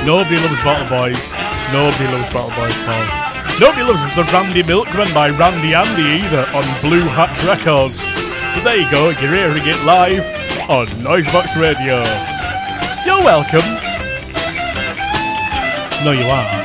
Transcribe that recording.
Nobody loves Bottle Boys. Nobody loves Bottle Boys, Paul. Nobody loves The Randy Milkman by Randy Andy either on Blue Hat Records. But there you go, you're hearing it live on Noisebox Radio. You're welcome. No, you are.